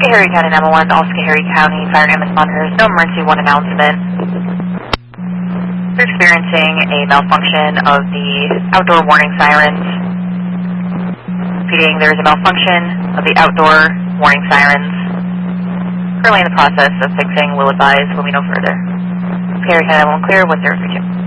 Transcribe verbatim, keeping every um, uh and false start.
Schoharie County nine one one, all Schoharie County Fire and Ambulance monitors, no emergency one announcement. We're experiencing a malfunction of the outdoor warning sirens. Repeating, there is a malfunction of the outdoor warning sirens. Currently in the process of fixing, will advise when we know further. Schoharie County nine one one clear, one zero three two.